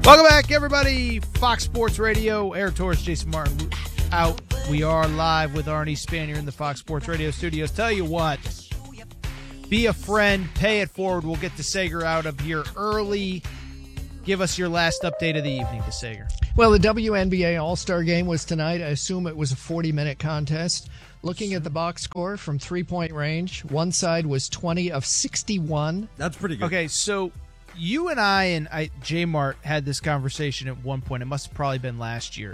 Welcome back, everybody. Fox Sports Radio, Aaron Torres, Jason Martin out. We are live with Arnie Spanier in the Fox Sports Radio studios. Tell you what, be a friend, pay it forward. We'll get DeSager out of here early. Give us your last update of the evening, DeSager. Well, the WNBA All-Star Game was tonight. I assume it was a 40-minute contest. Looking at the box score from three-point range, one side was 20 of 61. That's pretty good. Okay, so you and I J-Mart had this conversation at one point. It must have probably been last year.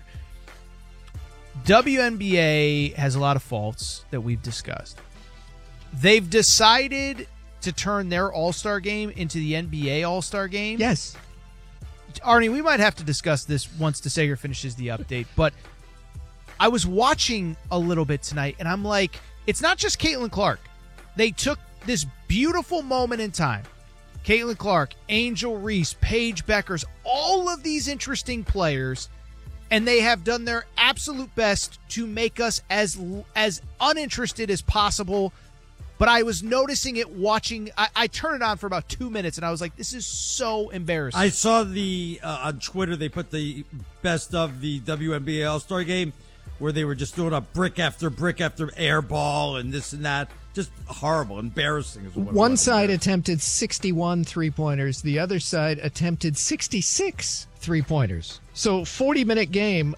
WNBA has a lot of faults that we've discussed. They've decided to turn their All-Star Game into the NBA All-Star Game. Yes. Arnie, we might have to discuss this once DeSager finishes the update, but I was watching a little bit tonight, and I'm like, it's not just Caitlin Clark. They took this beautiful moment in time. Caitlin Clark, Angel Reese, Paige Beckers, all of these interesting players, and they have done their absolute best to make us as uninterested as possible. But I was noticing it watching. I turned it on for about 2 minutes, and I was like, this is so embarrassing. I saw on Twitter, they put the best of the WNBA All-Star Game where they were just throwing up brick after air ball and this and that. Just horrible, embarrassing. Is what One side attempted 61 three-pointers. The other side attempted 66 three-pointers. So 40-minute game,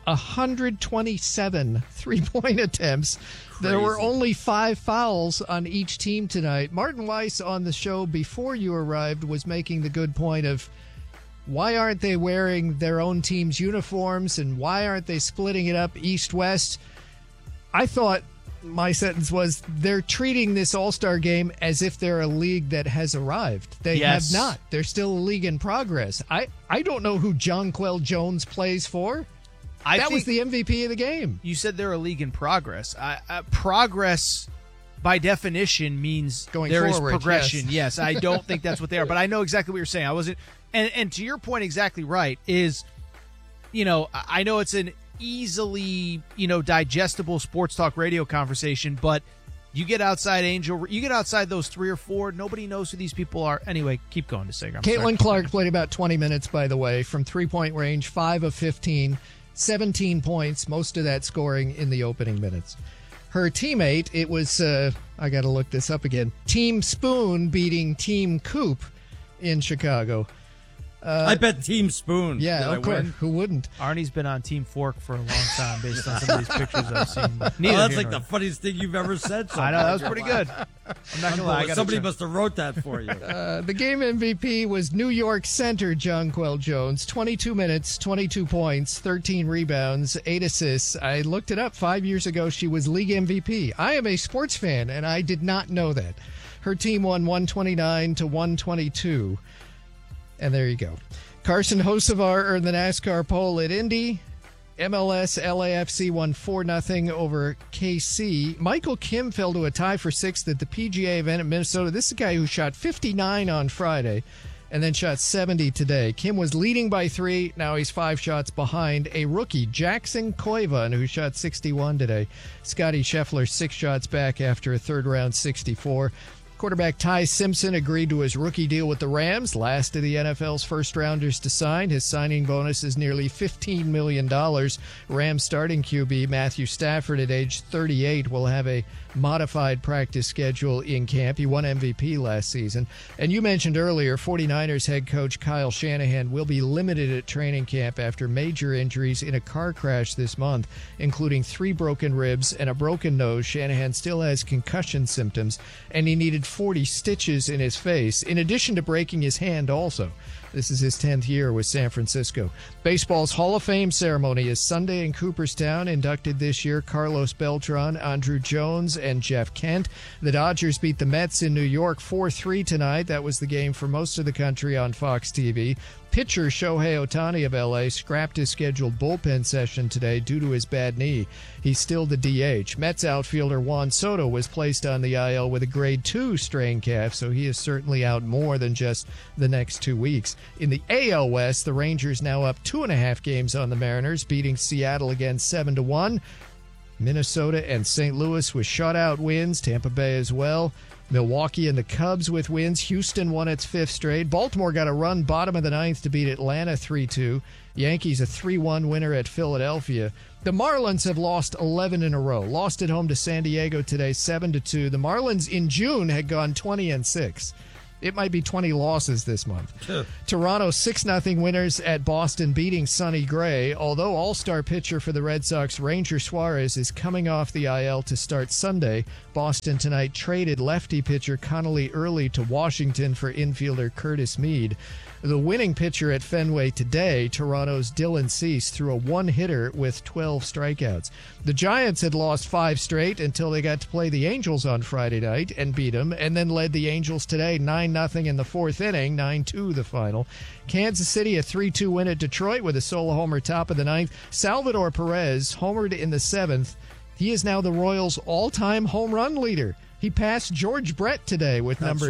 127 three-point attempts. Crazy. There were only 5 fouls on each team tonight. Martin Weiss on the show before you arrived was making the good point of why aren't they wearing their own team's uniforms and why aren't they splitting it up east-west? I thought my sentence was they're treating this All-Star Game as if they're a league that has arrived. They have not. They're still a league in progress. I don't know who Jonquel Jones plays for. That was the MVP of the game. You said they're a league in progress. Progress, by definition, means going there forward, is progression. yes. I don't think that's what they are, but I know exactly what you're saying. I wasn't, and to your point, exactly right. Is, I know it's an easily digestible sports talk radio conversation, but you get outside those 3 or 4, nobody knows who these people are. Anyway, keep going, DeSager. Caitlin Clark played about 20 minutes, by the way, from three-point range, 5 of 15, 17 points, most of that scoring in the opening minutes. Her teammate, it was I got to look this up again, Team Spoon beating Team Coop in Chicago. I bet Team Spoon. Yeah, of course. Who wouldn't? Arnie's been on Team Fork for a long time based on some of these pictures I've seen. That's like the funniest thing you've ever said. I know, that was pretty good. I'm not going to lie. Somebody must have wrote that for you. The game MVP was New York center Jonquel Jones. 22 minutes, 22 points, 13 rebounds, 8 assists. I looked it up 5 years ago. She was league MVP. I am a sports fan, and I did not know that. Her team won 129 to 122. And there you go. Carson Hocevar earned the NASCAR pole at Indy. MLS LAFC won 4-0 over KC. Michael Kim fell to a tie for 6th at the PGA event in Minnesota. This is a guy who shot 59 on Friday and then shot 70 today. Kim was leading by 3. Now he's 5 shots behind a rookie, Jackson Koivu, who shot 61 today. Scotty Scheffler 6 shots back after a third-round 64. Quarterback Ty Simpson agreed to his rookie deal with the Rams, last of the NFL's first-rounders to sign. His signing bonus is nearly $15 million. Rams starting QB Matthew Stafford at age 38 will have a modified practice schedule in camp. He won MVP last season. And you mentioned earlier, 49ers head coach Kyle Shanahan will be limited at training camp after major injuries in a car crash this month, including 3 broken ribs and a broken nose. Shanahan still has concussion symptoms, and he needed 40 stitches in his face, in addition to breaking his hand also. This is his 10th year with San Francisco. Baseball's Hall of Fame ceremony is Sunday in Cooperstown. Inducted this year Carlos Beltran, Andruw Jones, and Jeff Kent. The Dodgers beat the Mets in New York 4-3 tonight. That was the game for most of the country on Fox TV. Pitcher Shohei Ohtani of L.A. scrapped his scheduled bullpen session today due to his bad knee. He's still the DH. Mets outfielder Juan Soto was placed on the IL with a grade 2 strained calf, so he is certainly out more than just the next 2 weeks. In the AL West, the Rangers now up 2.5 games on the Mariners, beating Seattle again 7-1. Minnesota and St. Louis with shutout wins. Tampa Bay as well. Milwaukee and the Cubs with wins. Houston won its 5th straight. Baltimore got a run bottom of the 9th to beat Atlanta 3-2. Yankees a 3-1 winner at Philadelphia. The Marlins have lost 11 in a row. Lost at home to San Diego today 7-2. The Marlins in June had gone 20-6. It might be 20 losses this month. Toronto 6-0 winners at Boston, beating Sonny Gray. Although all-star pitcher for the Red Sox, Ranger Suarez, is coming off the IL to start Sunday. Boston tonight traded lefty pitcher Connolly Early to Washington for infielder Curtis Mead. The winning pitcher at Fenway today, Toronto's Dylan Cease, threw a one-hitter with 12 strikeouts. The Giants had lost 5 straight until they got to play the Angels on Friday night and beat them, and then led the Angels today 9-0 in the 4th inning, 9-2 the final. Kansas City a 3-2 win at Detroit with a solo homer top of the 9th. Salvador Perez homered in the 7th. He is now the Royals' all-time home run leader. He passed George Brett today with number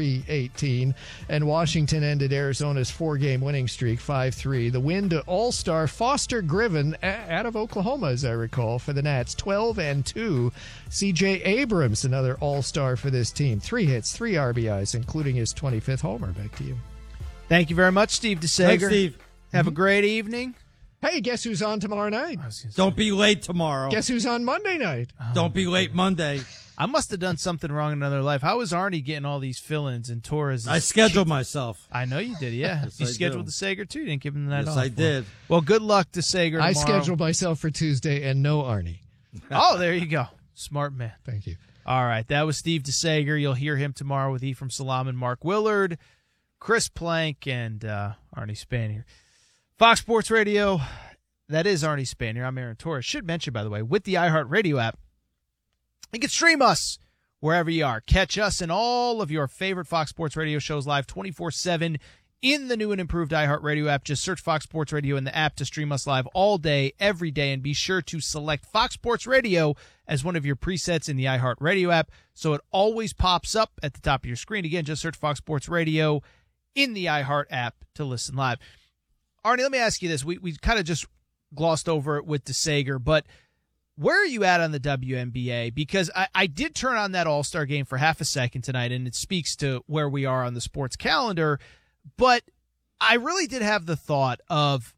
318. And Washington ended Arizona's 4-game winning streak, 5-3. The win to All-Star Foster Griffin out of Oklahoma, as I recall, for the Nats, 12-2. C.J. Abrams, another All-Star for this team. 3 hits, 3 RBIs, including his 25th homer. Back to you. Thank you very much, Steve DeSager. Thanks, Steve. Have a great evening. Hey, guess who's on tomorrow night? Don't be late tomorrow. Guess who's on Monday night? Don't be late Monday. I must have done something wrong in another life. How is Arnie getting all these fill-ins and Torres? I scheduled myself. I know you did, yeah. Yes, You I scheduled do. DeSager, too. You didn't give him that off. Yes, I did. Well, good luck, DeSager, tomorrow. I scheduled myself for Tuesday and no Arnie. Oh, there you go. Smart man. Thank you. All right, that was Steve DeSager. You'll hear him tomorrow with Ephraim Salam and Mark Willard, Chris Plank, and Arnie Spanier. Fox Sports Radio, that is Arnie Spanier. I'm Aaron Torres. Should mention, by the way, with the iHeartRadio app, you can stream us wherever you are. Catch us and all of your favorite Fox Sports Radio shows live 24/7 in the new and improved iHeartRadio app. Just search Fox Sports Radio in the app to stream us live all day, every day, and be sure to select Fox Sports Radio as one of your presets in the iHeartRadio app so it always pops up at the top of your screen. Again, just search Fox Sports Radio in the iHeart app to listen live. Arnie, let me ask you this. We kind of just glossed over it with DeSager, but where are you at on the WNBA? Because I did turn on that All-Star game for half a second tonight, and it speaks to where we are on the sports calendar. But I really did have the thought of,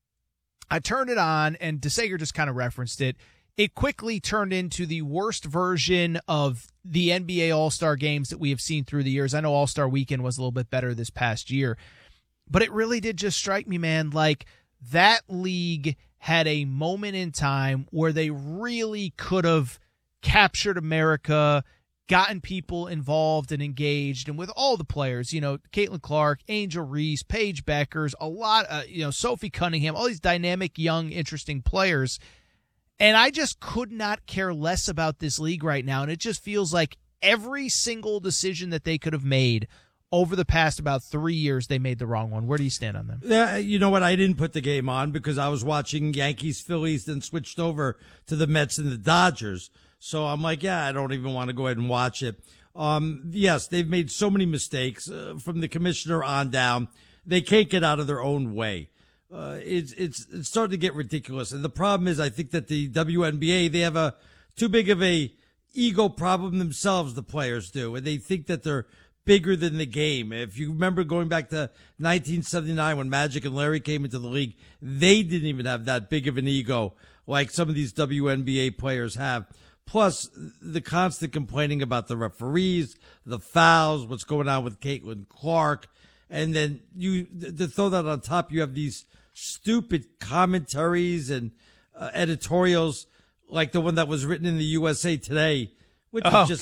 I turned it on, and DeSager just kind of referenced it. It quickly turned into the worst version of the NBA All-Star games that we have seen through the years. I know All-Star Weekend was a little bit better this past year, but it really did just strike me, man, like that league had a moment in time where they really could have captured America, gotten people involved and engaged, and with all the players, you know, Caitlin Clark, Angel Reese, Paige Beckers, a lot, Sophie Cunningham, all these dynamic, young, interesting players. And I just could not care less about this league right now. And it just feels like every single decision that they could have made over the past about 3 years, they made the wrong one. Where do you stand on them? Yeah, you know what? I didn't put the game on because I was watching Yankees, Phillies, then switched over to the Mets and the Dodgers. So I'm like, yeah, I don't even want to go ahead and watch it. Yes, they've made so many mistakes from the commissioner on down. They can't get out of their own way. It's starting to get ridiculous. And the problem is, I think that the WNBA, they have too big of a ego problem themselves, the players do. And they think that they're bigger than the game. If you remember going back to 1979 when Magic and Larry came into the league, they didn't even have that big of an ego like some of these WNBA players have. Plus, the constant complaining about the referees, the fouls, what's going on with Caitlin Clark. And then to throw that on top, you have these stupid commentaries and editorials like the one that was written in the USA Today, which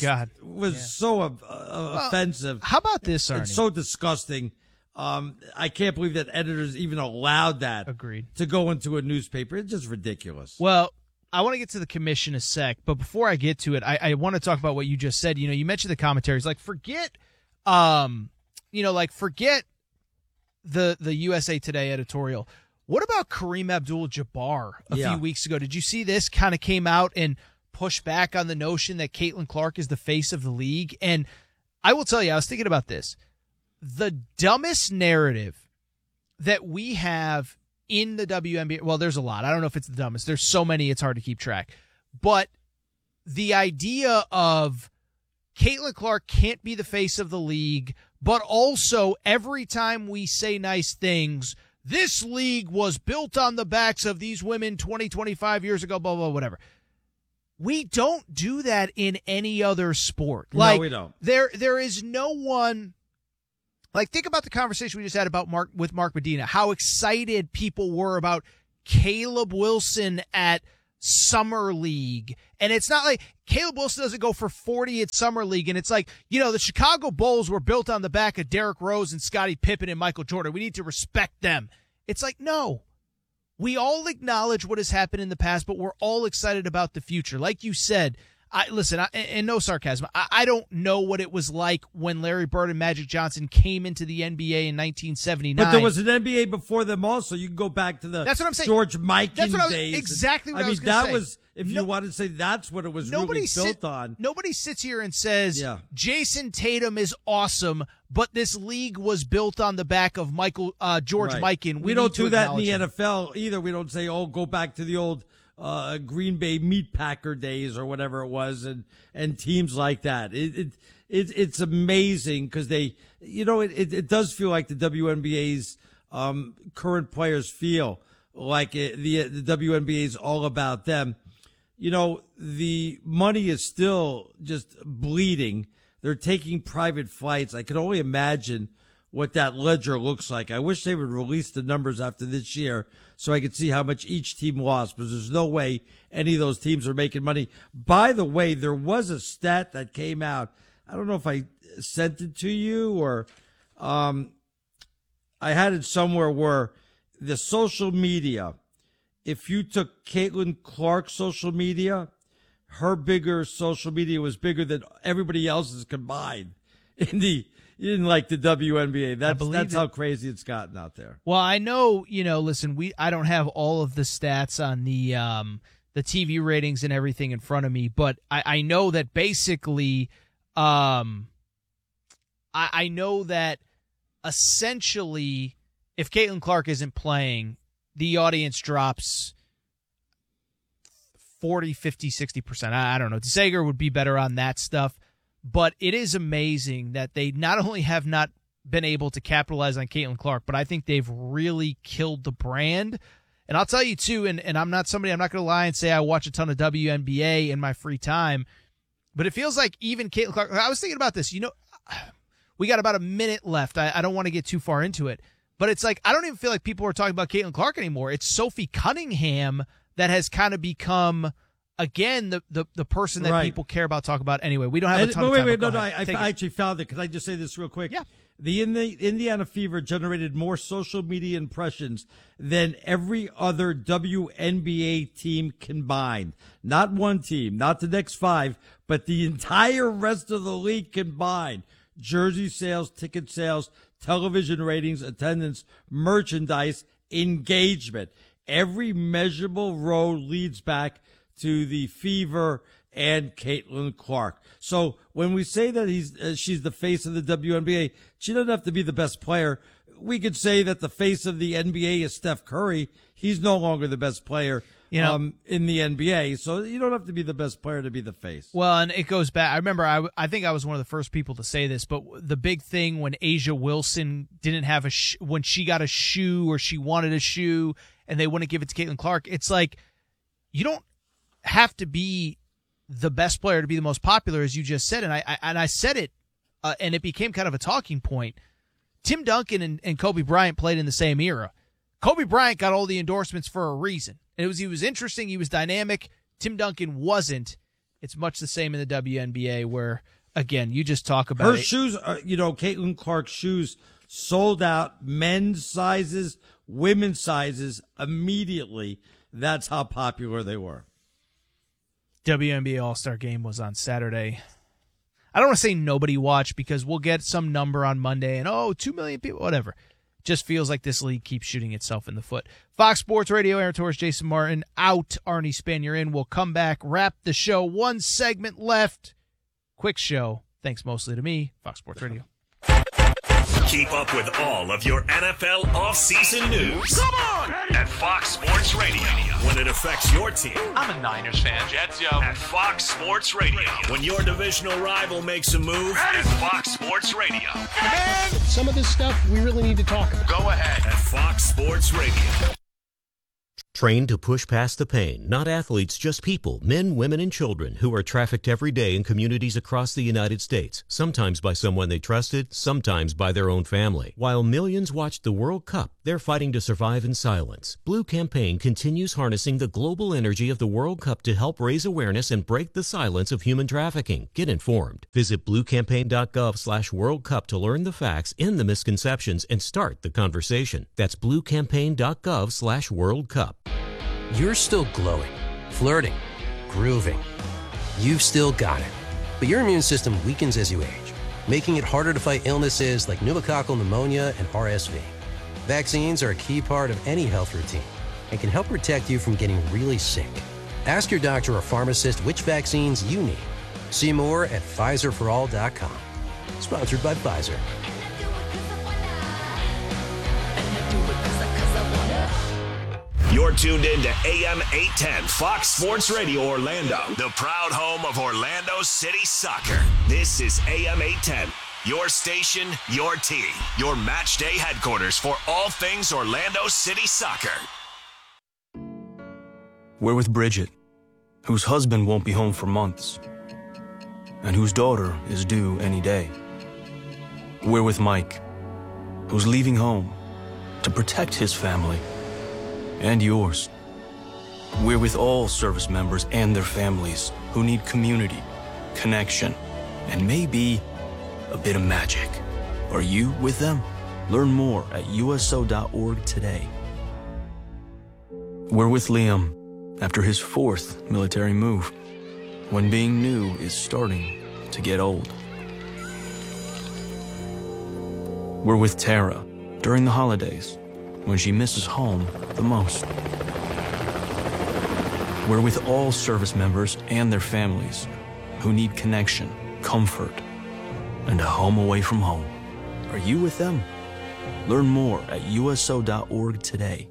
was so offensive. How about this, Arnie? It's so disgusting. I can't believe that editors even allowed that to go into a newspaper. It's just ridiculous. Well, I want to get to the commission in a sec, but before I get to it, I want to talk about what you just said. You know, you mentioned the commentaries. Like, forget the USA Today editorial. What about Kareem Abdul-Jabbar a few weeks ago? Did you see this? Kind of came out and pushed back on the notion that Caitlin Clark is the face of the league. And I will tell you, I was thinking about this. The dumbest narrative that we have in the WNBA, well, there's a lot. I don't know if it's the dumbest. There's so many, it's hard to keep track. but the idea of Caitlin Clark can't be the face of the league, but also every time we say nice things, this league was built on the backs of these women 20, 25 years ago, blah, blah, whatever. We don't do that in any other sport. No, we don't. There is no one. Like, think about the conversation we just had about Mark Medina, how excited people were about Caleb Wilson at Summer League. And it's not like Caleb Wilson doesn't go for 40 at Summer League. And it's like, the Chicago Bulls were built on the back of Derrick Rose and Scottie Pippen and Michael Jordan. We need to respect them. It's like, no. We all acknowledge what has happened in the past, but we're all excited about the future. Like you said, and no sarcasm, I don't know what it was like when Larry Bird and Magic Johnson came into the NBA in 1979. But there was an NBA before them also. You can go back to That's what I'm saying. George Mikan days. Exactly what I was going to say. That was, if you wanted to say that's what it was really built on. Nobody sits here and says, Jason Tatum is awesome, but this league was built on the back of George Mikan. We don't do that in the NFL either. We don't say, go back to the old Green Bay Meat Packer days or whatever it was, and teams like that. It's amazing because it does feel like the WNBA's current players feel like the WNBA is all about them. The money is still just bleeding. They're taking private flights. I can only imagine what that ledger looks like. I wish they would release the numbers after this year so I could see how much each team lost, because there's no way any of those teams are making money. By the way, there was a stat that came out. I don't know if I sent it to you or I had it somewhere where the social media, if you took Caitlin Clark's social media, her bigger social media was bigger than everybody else's combined in like the WNBA. That's how crazy it's gotten out there. Well, I know, listen, I don't have all of the stats on the TV ratings and everything in front of me, but I know that basically, I know that essentially if Caitlin Clark isn't playing, the audience drops 40, 50, 60%. I don't know. DeSager would be better on that stuff. But it is amazing that they not only have not been able to capitalize on Caitlin Clark, but I think they've really killed the brand. And I'll tell you, too, and I'm not going to lie and say I watch a ton of WNBA in my free time, but it feels like even Caitlin Clark, I was thinking about this, we got about a minute left. I don't want to get too far into it, but it's like I don't even feel like people are talking about Caitlin Clark anymore. It's Sophie Cunningham that has kind of become, again, the person that people care about, talk about. Anyway, we don't have a ton of time. I actually found it. Can I just say this real quick? Yeah. The Indiana Fever generated more social media impressions than every other WNBA team combined. Not one team, not the next five, but the entire rest of the league combined. Jersey sales, ticket sales, television ratings, attendance, merchandise, engagement. Every measurable road leads back to the Fever and Caitlin Clark. So when we say that she's the face of the WNBA, she doesn't have to be the best player. We could say that the face of the NBA is Steph Curry. He's no longer the best player in the NBA. So you don't have to be the best player to be the face. Well, and it goes back. I remember I think I was one of the first people to say this, but the big thing when Asia Wilson didn't have when she got a shoe or she wanted a shoe and they wouldn't give it to Caitlin Clark, it's like you don't have to be the best player to be the most popular, as you just said, and I said it, and it became kind of a talking point. Tim Duncan and Kobe Bryant played in the same era. Kobe Bryant got all the endorsements for a reason. He was interesting, he was dynamic. Tim Duncan wasn't. It's much the same in the WNBA, where again, you just talk about her shoes. Caitlin Clark's shoes sold out, men's sizes, women's sizes immediately. That's how popular they were. WNBA All-Star Game was on Saturday. I don't want to say nobody watched because we'll get some number on Monday and 2 million people, whatever. Just feels like this league keeps shooting itself in the foot. Fox Sports Radio, Aaron Torres, Jason Martin, out. Arnie Spanier in. We'll come back, wrap the show. One segment left. Quick show. Thanks mostly to me. Fox Sports Radio. Keep up with all of your NFL offseason news. Come on! At Fox Sports Radio. When it affects your team. I'm a Niners fan. Jets, yo. At Fox Sports Radio. When your divisional rival makes a move. At Fox Sports Radio. Man, some of this stuff we really need to talk about. Go ahead. At Fox Sports Radio. Trained to push past the pain, not athletes, just people, men, women, and children who are trafficked every day in communities across the United States, sometimes by someone they trusted, sometimes by their own family. While millions watched the World Cup, they're fighting to survive in silence. Blue Campaign continues harnessing the global energy of the World Cup to help raise awareness and break the silence of human trafficking. Get informed. Visit bluecampaign.gov/World Cup to learn the facts, end the misconceptions, and start the conversation. That's bluecampaign.gov/World Cup. You're still glowing, flirting, grooving. You've still got it. But your immune system weakens as you age, making it harder to fight illnesses like pneumococcal pneumonia and RSV. Vaccines are a key part of any health routine and can help protect you from getting really sick. Ask your doctor or pharmacist which vaccines you need. See more at PfizerForAll.com. Sponsored by Pfizer. You're tuned in to AM 810 Fox Sports Radio Orlando, the proud home of Orlando City Soccer. This is AM 810, your station, your team, your match day headquarters for all things Orlando City Soccer. We're with Bridget, whose husband won't be home for months, and whose daughter is due any day. We're with Mike, who's leaving home to protect his family and yours. We're with all service members and their families who need community, connection, and maybe a bit of magic. Are you with them? Learn more at USO.org today. We're with Liam after his 4th military move, when being new is starting to get old. We're with Tara during the holidays, when she misses home the most. We're with all service members and their families who need connection, comfort, and a home away from home. Are you with them? Learn more at USO.org today.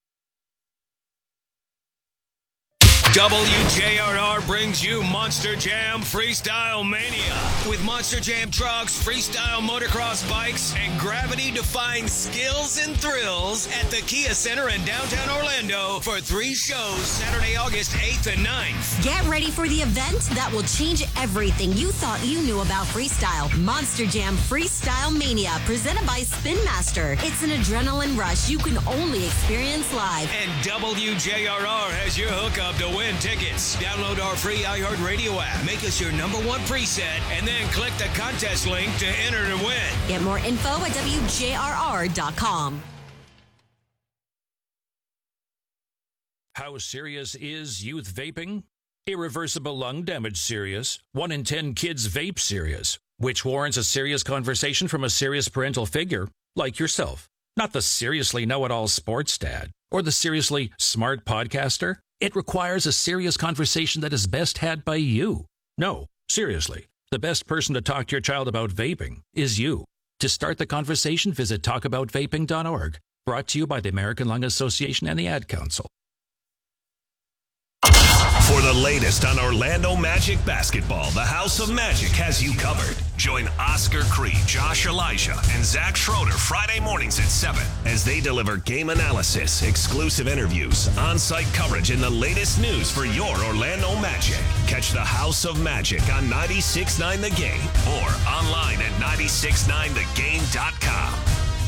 WJRR brings you Monster Jam Freestyle Mania. With Monster Jam trucks, freestyle motocross bikes, and gravity-defying skills and thrills at the Kia Center in downtown Orlando for 3 shows Saturday, August 8th and 9th. Get ready for the event that will change everything you thought you knew about freestyle. Monster Jam Freestyle Mania, presented by Spin Master. It's an adrenaline rush you can only experience live. And WJRR has your hookup to win tickets. Download our free iHeartRadio app. Make us your #1 preset, and then click the contest link to enter to win. Get more info at WJRR.com. How serious is youth vaping? Irreversible lung damage serious. 1 in 10 kids vape serious, which warrants a serious conversation from a serious parental figure like yourself. Not the seriously know-it-all sports dad or the seriously smart podcaster. It requires a serious conversation that is best had by you. No, seriously, the best person to talk to your child about vaping is you. To start the conversation, visit talkaboutvaping.org. Brought to you by the American Lung Association and the Ad Council. For the latest on Orlando Magic basketball, the House of Magic has you covered. Join Oscar Creed, Josh Elijah, and Zach Schroeder Friday mornings at 7 as they deliver game analysis, exclusive interviews, on-site coverage, and the latest news for your Orlando Magic. Catch the House of Magic on 96.9 The Game or online at 969thegame.com.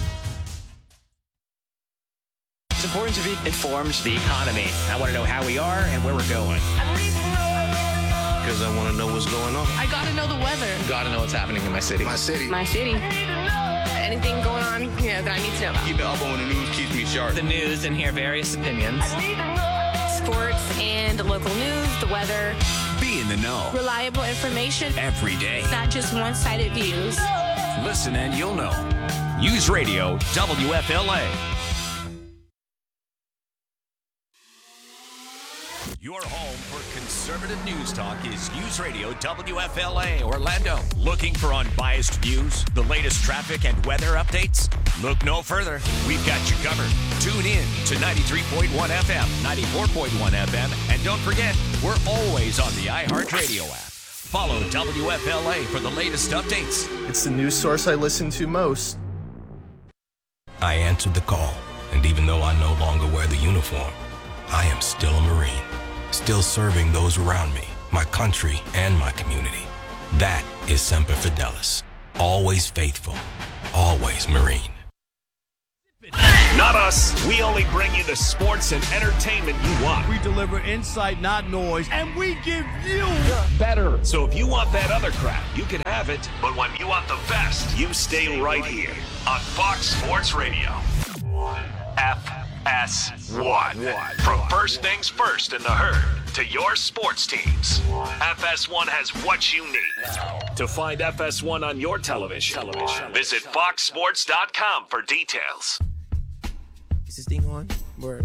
It's important to be informed the economy. I want to know how we are and where we're going. Because I want to know what's going on. I got to know the weather. Got to know what's happening in my city. My city. My city. Anything going on, that I need to know about. Keep it up on the news, keeps me sharp. The news and hear various opinions. Sports and local news, the weather. Be in the know. Reliable information. Every day. Not just one-sided views. Listen and you'll know. News Radio WFLA. Your home for conservative news talk is News Radio WFLA Orlando. Looking for unbiased views, the latest traffic and weather updates? Look no further. We've got you covered. Tune in to 93.1 FM, 94.1 FM, and don't forget, we're always on the iHeartRadio app. Follow WFLA for the latest updates. It's the news source I listen to most. I answered the call, and even though I no longer wear the uniform, I am still a Marine. Still serving those around me, my country, and my community. That is Semper Fidelis. Always faithful. Always Marine. Not us. We only bring you the sports and entertainment you want. We deliver insight, not noise, and we give you better. So if you want that other crap, you can have it. But when you want the best, you stay right here on Fox Sports Radio. FS1. From first things first in the herd to your sports teams, FS1 has what you need. To find FS1 on your television, visit foxsports.com for details. Is this thing on? Word.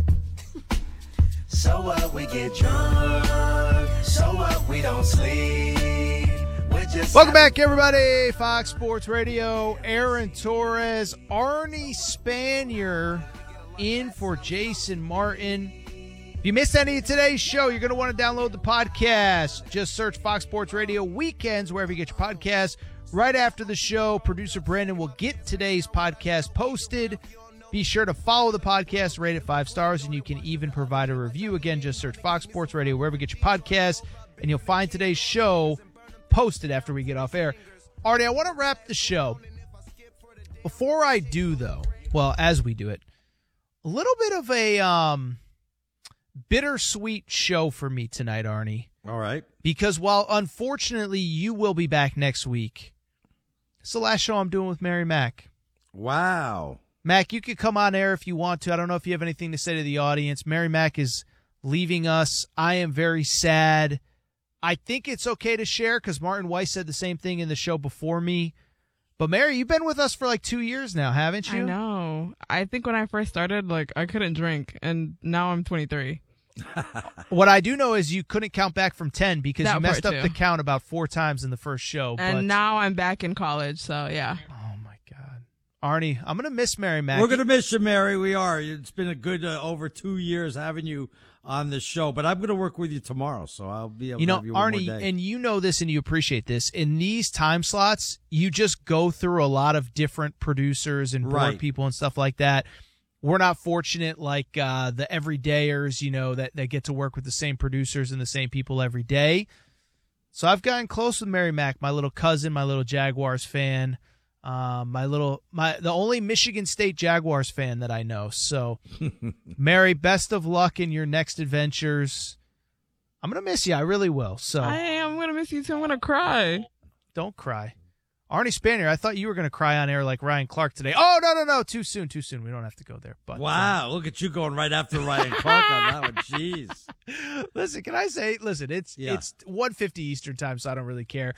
So what, we get drunk. So what, we don't sleep. Welcome back, everybody. Fox Sports Radio. Aaron Torres, Arnie Spanier in for Jason Martin. If you missed any of today's show, you're going to want to download the podcast. Just search Fox Sports Radio Weekends wherever you get your podcasts. Right after the show, producer Brandon will get today's podcast posted. Be sure to follow the podcast, rate it 5 stars, and you can even provide a review. Again, just search Fox Sports Radio wherever you get your podcasts, and you'll find today's show posted after we get off air. Artie, I want to wrap the show. Before I do, though, well, as we do it, a little bit of a bittersweet show for me tonight, Arnie. All right. Because while unfortunately you will be back next week, it's the last show I'm doing with Mary Mack. Wow. Mac, you could come on air if you want to. I don't know if you have anything to say to the audience. Mary Mack is leaving us. I am very sad. I think it's okay to share because Martin Weiss said the same thing in the show before me. But Mary, you've been with us for like 2 years now, haven't you? I know. I think when I first started, I couldn't drink, and now I'm 23. What I do know is you couldn't count back from 10 because That you messed part up too. the count about 4 times in the first show. And now I'm back in college, so yeah. Arnie, I'm going to miss Mary Mack. We're going to miss you, Mary. We are. It's been a good over 2 years having you on the show, but I'm going to work with you tomorrow, so I'll be able to have you one more Arnie, day. and you know this and you appreciate this. In these time slots, you just go through a lot of different producers and board Right. people and stuff like that. We're not fortunate like the everydayers, that get to work with the same producers and the same people every day. So I've gotten close with Mary Mack, my little cousin, my little Jaguars fan. The only Michigan State Jaguars fan that I know. So, Mary, best of luck in your next adventures. I'm going to miss you. I really will. So I am going to miss you too. I'm going to cry. Don't cry. Arnie Spanier, I thought you were going to cry on air like Ryan Clark today. Oh, no. Too soon. We don't have to go there. But Wow, look at you going right after Ryan Clark on that one. Jeez. Listen, can I say, it's 1:50 Eastern time, so I don't really care.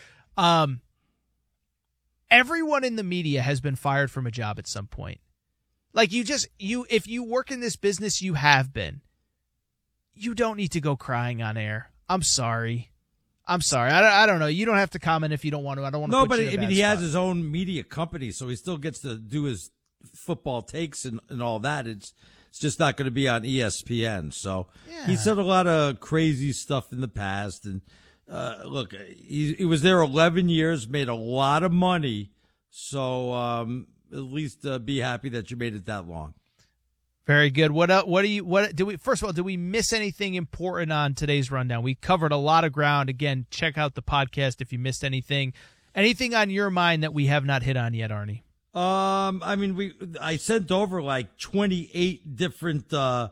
Everyone in the media has been fired from a job at some point. Like if you work in this business, you have been. You don't need to go crying on air. I'm sorry. I don't know. You don't have to comment if you don't want to. I don't want to. No, put but you in a bad he has spot. his own media company, so he still gets to do his football takes and all that. It's just not going to be on ESPN. So he said a lot of crazy stuff in the past. And look, he was there 11 years, made a lot of money. So at least be happy that you made it that long. Very good. First of all, did we miss anything important on today's rundown? We covered a lot of ground. Again, check out the podcast if you missed anything. Anything on your mind that we have not hit on yet, Arnie? I sent over like 28 different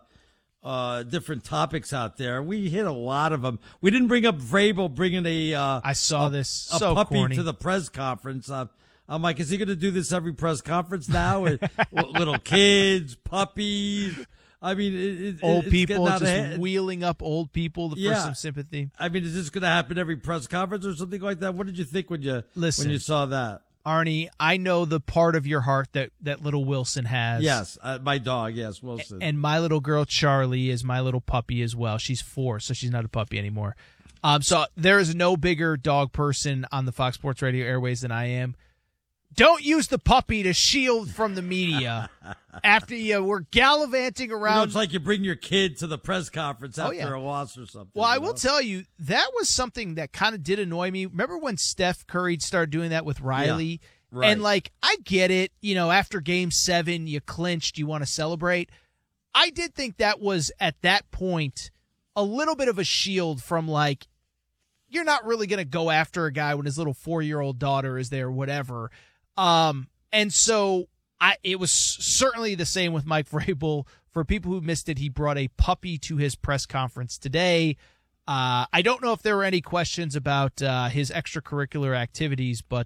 topics out there. We hit a lot of them. We didn't bring up Vrabel bringing I saw this. So puppy corny. to the press conference. I'm like, is he going to do this every press conference now? With little kids, puppies. I mean, old it's people getting out of just hand. wheeling up old people for some sympathy. I mean, is this going to happen every press conference or something like that? What did you think when you Listen, saw that? Arnie, I know the part of your heart that little Wilson has. Yes, my dog, yes, Wilson. And my little girl, Charlie, is my little puppy as well. She's 4, so she's not a puppy anymore. So there is no bigger dog person on the Fox Sports Radio airways than I am. Don't use the puppy to shield from the media after you were gallivanting around. It's like you bring your kid to the press conference after a loss or something. Well, I will tell you, that was something that kind of did annoy me. Remember when Steph Curry started doing that with Riley? Yeah, right. And, I get it. After Game 7, you clinched, you want to celebrate. I did think that was, at that point, a little bit of a shield from, you're not really going to go after a guy when his little 4-year-old daughter is there, whatever. And so it was certainly the same with Mike Vrabel. For people who missed it, he brought a puppy to his press conference today. I don't know if there were any questions about his extracurricular activities, but